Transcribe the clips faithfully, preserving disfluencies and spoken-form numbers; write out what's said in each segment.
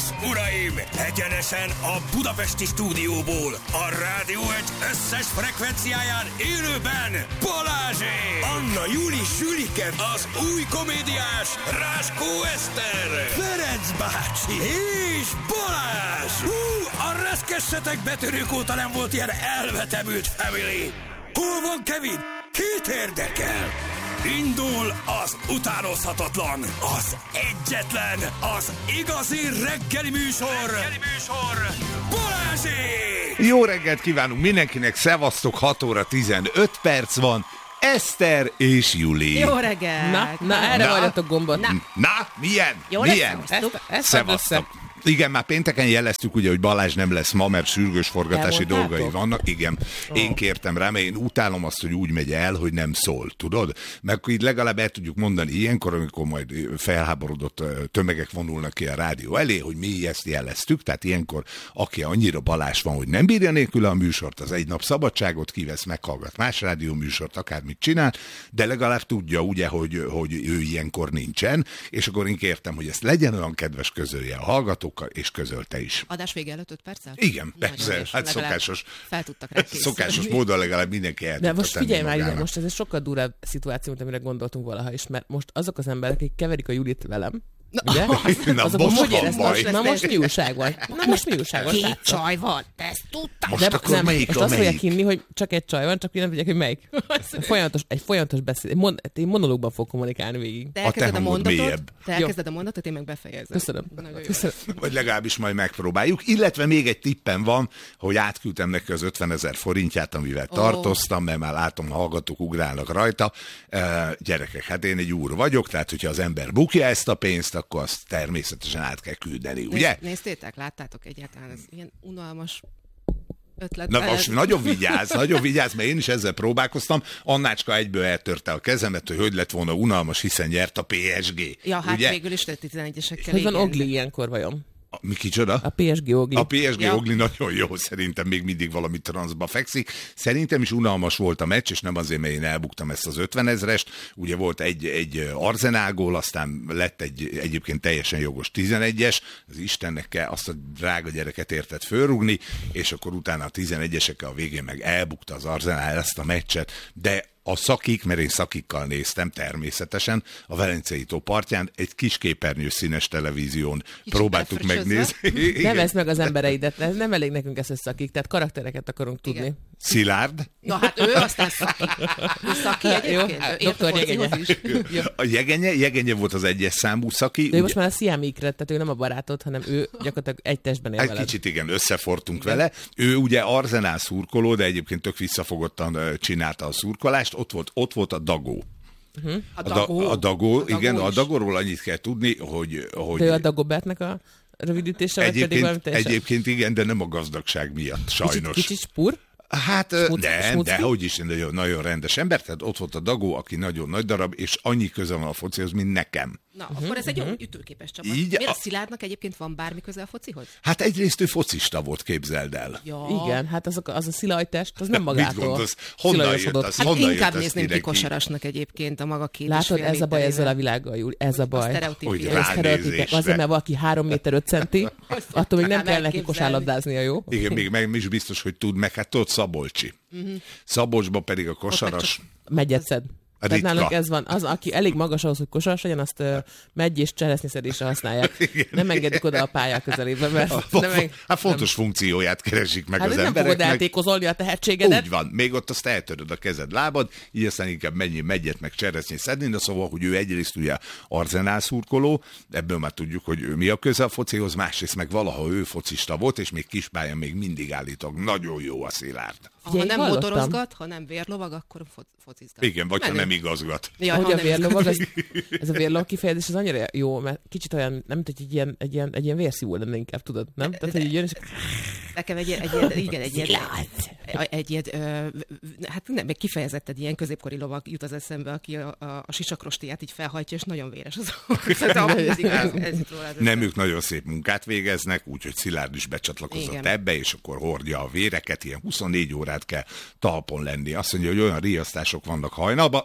és uraim, egyenesen a budapesti stúdióból, a Rádió egy összes frekvenciáján élőben Balázsék! Anna Júli Sülike, az új komédiás Ráskó Eszter, Ferenc bácsi és Balázs! Hú, a reszkessetek betörők óta nem volt ilyen elvetemült family! Hol van Kevin? Kit érdekel? Indul az utánozhatatlan, az egyetlen, az igazi reggeli műsor, reggeli műsor, Balázsék! Jó reggelt kívánunk mindenkinek, szevasztok, hat óra tizenöt perc van, Eszter és Juli. Jó reggelt! Na, na erre vagyatok gombot. Na, na milyen? Jó milyen? Szevasztok. Igen, már pénteken jeleztük ugye, hogy Balázs nem lesz ma, mert sürgős forgatási dolgai vannak. Igen, oh. Én kértem rá, mert én utálom azt, hogy úgy megy el, hogy nem szól, tudod? Mert akkor így legalább el tudjuk mondani ilyenkor, amikor majd felháborodott tömegek vonulnak ki a rádió elé, hogy mi ezt jeleztük, tehát ilyenkor aki annyira Balázs van, hogy nem bírja nélkül a műsort, az egy nap szabadságot kivesz, meghallgat más rádió műsort, akármit csinál, de legalább tudja ugye, hogy, hogy ő ilyenkor nincsen, és akkor én kértem, hogy ezt legyen olyan kedves, közölje a hallgatók, és közölte is. Adás vége előtt öt perccel? Igen, persze, hát szokásos. Fel tudtak rá készülni. Szokásos módon legalább mindenki el De most figyelj már ide, magának. most ez egy sokkal durvább szituáció, mint amire gondoltunk valaha is, mert most azok az emberek, akik keverik a Julit velem, Na, ugye? Na, azok most hogy van érezd baj. most? Na most mi újság van? Na most mi újság van? Két csaj van, te ezt tudtad? Most De akkor nem, melyik most a azt melyik? fogják hinni, hogy csak egy csaj van, csak én nem tudják, hogy melyik. Folyamatos, egy folyamatos beszéd. Egy, mon, egy monológban fog kommunikálni végig. Te A elkezded te a hangod mondatot, mélyebb. te elkezded a mondatot, én meg befejezem. Köszönöm. Nagyon jó. Köszönöm. Vagy legalábbis majd megpróbáljuk. Illetve még egy tippem van, hogy átküldtem neki az ötvenezer forintját, amivel Ó. tartoztam, mert már látom, a hallgatók ugrálnak rajta. Uh, gyerekek, hát én egy úr vagyok, tehát hogyha az ember bukja ezt a pénzt, akkor azt természetesen át kell küldeni, ugye? Nézd, néztétek, láttátok egyáltalán, ez ilyen unalmas ötlet. Na most nagyon vigyázz, nagyon vigyázz, mert én is ezzel próbálkoztam. Annácska egyből eltörte a kezemet, hogy hogy lett volna unalmas, hiszen nyert a pé es gé. Ja, hát ugye? végül is tizenegyesekkel. Hogy van igen. Ogli ilyenkor vajon? A, mi kicsoda? A pé es gé Ogli. A pé es gé Ja. Ogli nagyon jó, szerintem még mindig valami transzba fekszik. Szerintem is unalmas volt a meccs, és nem azért, mert én elbuktam ezt az ötvenezrest. Ugye volt egy, egy Arsenal gól, aztán lett egy egyébként teljesen jogos tizenegyes. Az Istennek kell azt a drága gyereket értett fölrúgni, és akkor utána a tizenegyesekkel a végén meg elbukta az Arsenal ezt a meccset, de a szakik, mert én szakikkal néztem természetesen, a Velencei tó partján egy kis képernyős színes televízión Kicsit próbáltuk elfröccsözve. megnézni. Igen. Nevezd meg az embereidet, ez nem elég nekünk ezt összakik, tehát karaktereket akarunk tudni. Igen. Szilárd. Na hát ő aztán szaki. Ő szaki egyébként. Jó, Ő ért a doktor focihoz Jegenye. is. A Jegenye, Jegenye volt az egyes számú szaki. De ő ugye- most már a Siam Ikret, tehát ő nem a barátod, hanem ő gyakorlatilag egy testben él Egy veled. kicsit igen, összefortunk vele. Ő ugye Arsenal szurkoló, de egyébként tök visszafogottan ö, csinálta a szurkolást. Ott volt, ott volt a Dagó. A A, dagó. da, a Dagó, A dagó igen, a is. Dagóról annyit kell tudni, hogy... hogy De ő a Dagobertnek a rövidítése, vagy pedig valami egyébként, teljesen... egyébként igen, de nem a gazdagság miatt, sajnos. Kicsit, kicsit spur? Hát Smuc- nem, smucki? de hogy is nagyon, nagyon rendes ember, tehát ott volt a Dagó, aki nagyon nagy darab, és annyi köze van a focihoz, mint nekem. Na, akkor ez egy jó ütőképes csapat. Így Miért a- a Szilárdnak egyébként van bármi köze a focihoz? Hát egyrészt ő focista volt, képzeld el. Ja. Igen, hát azok, az a szilajtest, az nem Mit magától. gondolsz? Honnan jött szilajosodott. az? Hát Honnan jött inkább ez nézném ki mindenki? kosarasnak egyébként a maga két és Látod, fél ez a baj ezzel a méterével. világgal, Júli, ez a baj. A sztereotípia. Hogy Ez rá- sztereotípiák. Ránézésre. Azért, mert valaki három méter öt centi, attól még nem Nem kell neki elképzelni. kosárlabdáznia, jó? Igen, még meg is biztos, hogy tud, meg hát tudod Szabolcsi. Uh-huh. Szabolcsban pedig a kosaras... Megyetszed. Tehát Ritka. nálunk ez van. Az, aki elég magas ahhoz, hogy kosaras legyen, azt uh, megy és cseresznyeszedésre használják. Igen. Nem engedik oda a pályák közelébe, mert A, nem meg... hát fontos funkcióját keresik meg Hát az nem fogod embereknek. eltékozolni a tehetségedet. Úgy van, még ott azt eltöröd a kezed, lábad, így aztán inkább mennyi megyet meg cseresznyi szedni, de szóval, hogy ő egyrészt ugye Arsenal szurkoló, ebből már tudjuk, hogy ő mi a köze a focihoz, másrészt meg valaha ő focista volt, és még kispályán még mindig állítok. Nagyon jó a Szilárd. Ha Ugye, nem hallottam. motorozgat, ha nem vérlovag, akkor fo- focizgat. Igen, vagy ha Menő. nem igazgat. Ja, Hogy ha a nem vérlovag, ez, ez a vérlovag kifejezés, az annyira jó, mert kicsit olyan, nem mint hogy egy ilyen, egy ilyen, egy ilyen vérszívó lenne inkább, tudod, nem? Tehát, hogy így jön, és... Nekem egy, egy, egy, igen, egy ilyen, egy, egy ilyen, ö, hát nem, meg kifejezetten ilyen középkori lovag jut az eszembe, aki a, a, a sisakrostiját így felhajtja, és nagyon véres az. Szerintem ez igaz, ez jut róla az Nem, eszembe. ők nagyon szép munkát végeznek, úgyhogy Szilárd is becsatlakozott Igen. ebbe, és akkor hordja a véreket, ilyen huszonnégy órát kell talpon lenni. Azt mondja, hogy olyan riasztások vannak hajnalban,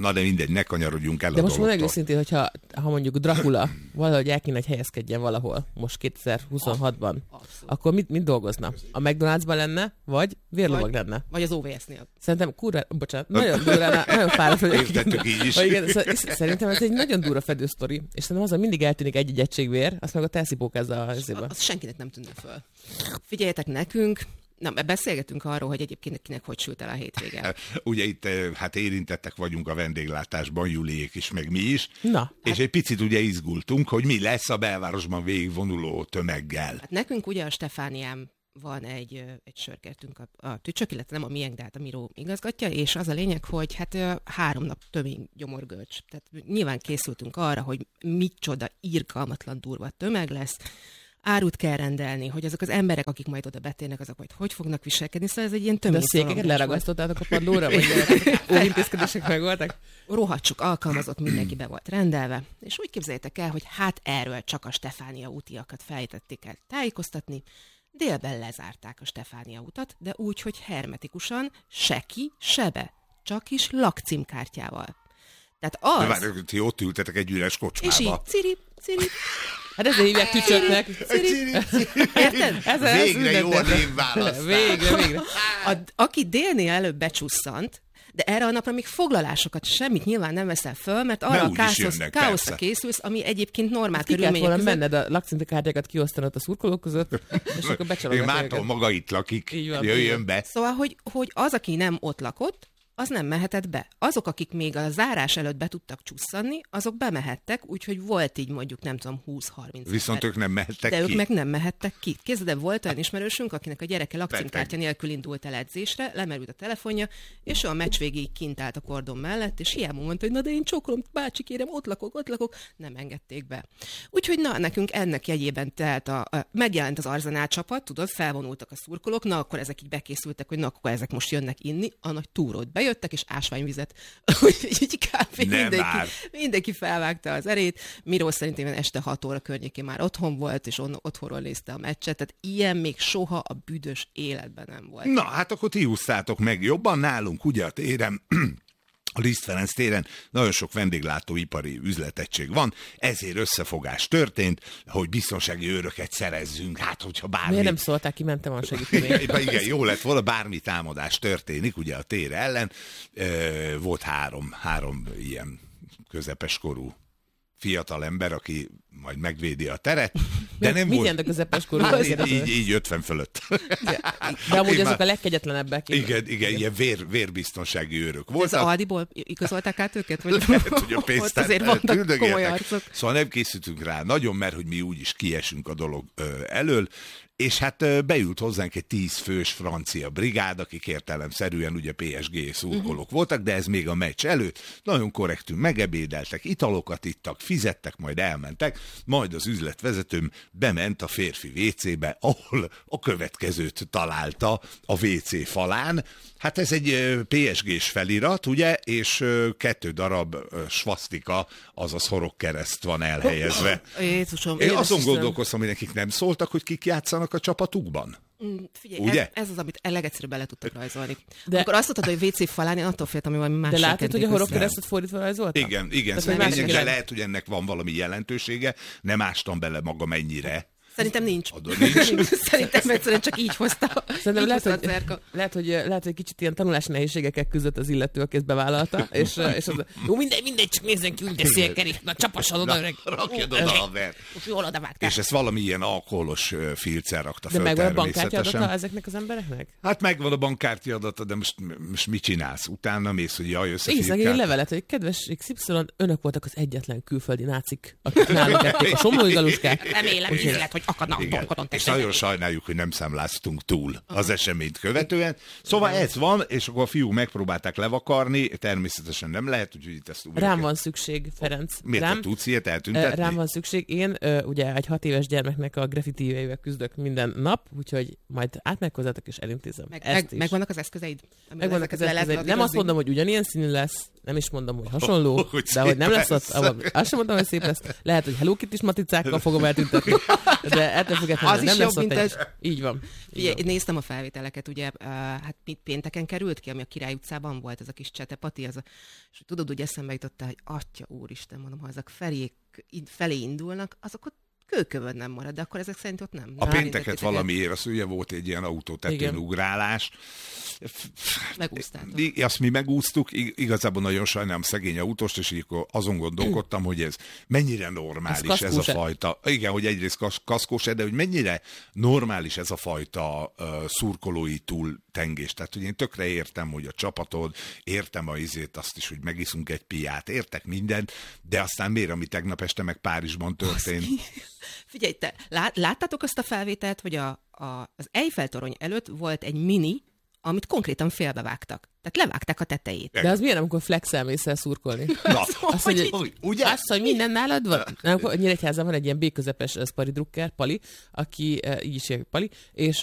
na de mindegy, ne kanyarodjunk el de a most dologtól. mondjuk őszintén, hogyha ha mondjuk Dracula valahogy el kéne, hogy helyezkedjen valahol, most kétezer-huszonhatban, akkor mit, mit dolgozna? A McDonald'sban lenne, vagy vérlovag Vagy- lenne? Vagy az o vé es-nél. Szerintem kurva, bocsánat, nagyon durva, nagyon fáradt vagyok. Értettük így is. Vagy igen, szóval szerintem ez egy nagyon durva fedősztori, és szerintem azon mindig eltűnik egy-egy egységvér, azt meg a elszipókázza a zéba. Az senkinek nem tűnne föl. Figyeljetek nekünk, na, beszélgetünk arról, hogy egyébként kinek hogy sült el a hétvége. Ugye itt hát érintettek vagyunk a vendéglátásban, Juliék is, meg mi is. Na, És egy picit ugye izgultunk, hogy mi lesz a belvárosban végigvonuló tömeggel. Hát nekünk ugye a Stefánián van egy, ö, egy sörkertünk a, a tücsök, illetve nem a miénk, de hát a Miró igazgatja, és az a lényeg, hogy hát ö, három nap tömény gyomorgölcs. Tehát nyilván készültünk arra, hogy micsoda irgalmatlan durva tömeg lesz, árut kell rendelni, hogy azok az emberek, akik majd oda betérnek, azok majd hogy fognak viselkedni, szóval ez egy ilyen de tömény a székeket szorongás volt. leragasztottátok a padlóra, vagy óvintézkedések meg voltak? Rohadt alkalmazott, mindenki be volt rendelve, és úgy képzeljétek el, hogy hát erről csak a Stefánia útiakat fejtették el tájékoztatni, délben lezárták a Stefánia utat, de úgy, hogy hermetikusan, se ki, se be, csak is lakcímkártyával. Tehát De az, várj, ti ott ültetek egy üres és így kocsmába. ciri, ciri, Hát ezért hívják tücsöknek. érted? Ez, ez Végre jó a ünnepeltek. névválasztás. Végre, végre. A, aki délnél előbb becsusszant, de erre a napra még foglalásokat semmit nyilván nem veszel föl, mert arra Mert a úgyis káosz, jönnek, káoszra persze. készülsz, ami egyébként normál Ki kellett körülmények volna között. menned a lakcímkártyákat kiosztanod a szurkolók között, és akkor Én becsalogatod Márton őket. maga itt lakik, Így van. jöjjön be. Szóval, hogy, hogy az, aki nem ott lakott, az nem mehetett be. Azok, akik még a zárás előtt be tudtak csusszanni, azok bemehettek, úgyhogy volt így mondjuk, nem tudom, húsz-harminc Viszont ember. ők nem mehettek De ki. ők meg nem mehettek ki. Képzeld el, volt olyan ismerősünk, akinek a gyereke lakcímkártya nélkül indult el edzésre, lemerült a telefonja, és ő a meccs végéig kint állt a kordon mellett, és hiába mondta, hogy na de én csókolom, bácsi kérem, ott lakok, ott lakok, nem engedték be. Úgyhogy na, nekünk ennek jegyében tehát a, a, megjelent az Arzenál csapat, tudod, felvonultak a szurkolók, na akkor ezek így bekészültek, hogy na akkor ezek most jönnek inni, a nagy túrót bejöttek, és ásványvizet, úgyhogy kb. Nem mindenki, már. mindenki felvágta az erét. Miró szerintem este hat óra környékén már otthon volt, és on, otthonról nézte a meccset, tehát ilyen még soha a büdös életben nem volt. Na, hát akkor ti úsztátok meg jobban nálunk, ugye a téren, a Liszt Ferenc téren nagyon sok vendéglátóipari üzletegység van, ezért összefogás történt, hogy biztonsági őröket szerezzünk, hát hogyha bármi... Miért nem szólták ki, mentem a segíteni? Igen, jó lett volna, bármi támadás történik, ugye a tér ellen. Ö, volt három, három ilyen közepeskorú fiatal ember, aki majd megvédi a teret, de nem Mindjárt a volt... közepes korú. Hát, így, így, így ötven fölött. De amúgy Én azok már- a legkegyetlenebbek. Igen, igen, ilyen vér, vérbiztonsági őrök Ez voltak. Aldiból igazolták át őket? Vagy Lehet, hogy a ott pénztár azért vannak üldögéltek. komoly arcok. Szóval nem készültünk rá nagyon, mert hogy mi úgyis kiesünk a dolog ö, elől, és hát ö, beült hozzánk egy tíz fős francia brigád, akik értelemszerűen ugye pé es gé szurkolók uh-huh. voltak, de ez még a meccs előtt. Nagyon korrektül megebédeltek, italokat ittak, fizettek, majd elmentek, majd az üzletvezetőm bement a férfi vécébe, ahol a következőt találta a vécé falán. Hát ez egy ö, pé es gés felirat, ugye, és ö, kettő darab ö, svasztika, azaz horogkereszt van elhelyezve. Jézusom, Én édes azon Istenem. gondolkoztam, hogy nekik nem szóltak, hogy kik játszanak a csapatukban. Mm, Figyelj, Ugye? ez, ez az, amit legegyszerűbb bele tudtak rajzolni. De... De- Amikor azt mondtad, hogy vé cé falán, én attól féltem, hogy valami más De látod, hogy a horogkeresztet fordítva rajzoltak? Igen, igen, Ez szerintem, egy másik de jelent. lehet, hogy ennek van valami jelentősége, nem ástam bele magam ennyire. Szerintem nincs. Oda nincs. Szerintem egyszerűen csak így hozta. Szerintem így lehet, hozta a hogy, cerka. lehet, hogy, lehet, hogy kicsit ilyen tanulási nehézségekkel küzdött az illető, aki ezt bevállalta, és, és az, jó, mindegy, mindegy, csak nézzen ki, úgy teszi a kerék, na csapassad oda, öreg. Rakjad oda a ver. Jól oda vágtál. És ezt valami ilyen alkoholos ö, filccel rakta De föl megvan a bankkártya természetesen. adata ezeknek az embereknek? Hát megvan a bankkártya adata, de most, most mit csinálsz? Utána mész, hogy jaj, Észak egy összefirkált. levelet, hogy kedves iksz ipszilon, önök voltak az egyetlen külföldi nácik, akik nálunk ették a somlói galuskák. Remélem, hogy Úgyhogy- lehet, hogy akadnak a Igen. dolgodon. És nagyon sajnáljuk, hogy nem számláztunk túl az eseményt követően. Szóval ez van, és akkor a fiúk megpróbálták levakarni, természetesen nem lehet, úgyhogy itt ezt újra Rám kell- van szükség, Ferenc. Miért Rám, te tudsz ilyet Ö, eltüntetni? Rám van szükség. Én ö, ugye egy hat éves gyermeknek a graffiti-ével küzdök minden nap, úgyhogy majd átmegyek hozzátok és elintézem. Meg, Ezt meg, is. megvannak az eszközeid? amivel Megvannak az ezeket le lehet eszközeid. Nem radikázni? azt mondom, hogy ugyanilyen színű lesz, nem is mondom, hogy hasonló, oh, hogy de hogy nem lesz lesz. ott, azt sem mondom, hogy szép lesz. Lehet, hogy Hello Kitty-s matricákkal fogom eltüntetni, de ettől függetlenül Az nem is lesz jobb, ott mint egy... egy- Így van. Így Ugye, van. néztem a felvételeket, ugye, uh, hát mit pénteken került ki, ami a Király utcában volt, ez a kis csetepati, az a, és tudod, úgy eszembe jutottál, hogy atya úristen, mondom, ha ezek felé, felé indulnak, azok ott kőkövön nem marad, de akkor ezek szerint ott nem. A nem pénteket érintettétek. valamiért, az ugye volt egy ilyen autótetőn Igen. ugrálás. Megúsztátok. I- Azt mi megúsztuk, ig- igazából nagyon sajnálom szegény autóst, és így akkor azon gondolkodtam, hogy ez mennyire normális Ez ez a kaszkó-e? fajta. Igen, hogy egyrészt kas- kaszkós, de hogy mennyire normális ez a fajta uh, szurkolói túltengés. Tehát, hogy én tökre értem, hogy a csapatod, értem a izét, azt is, hogy megiszunk egy piát, értek mindent, de aztán miért, ami tegnap este meg Párizsban történt? Figyelj, te lát, láttátok azt a felvételt, hogy a, a, az Eiffel-torony előtt volt egy mini, amit konkrétan félbevágtak. Tehát levágták a tetejét. De az milyen, amikor flexel mész el szurkolni? Na, Azt mondja, hogy, ugye? Azt, hogy minden nálad van? Nem, Nyíregyházán van egy ilyen B-közepes szpari drukker, Pali, aki, eh, így is hívják, Pali, és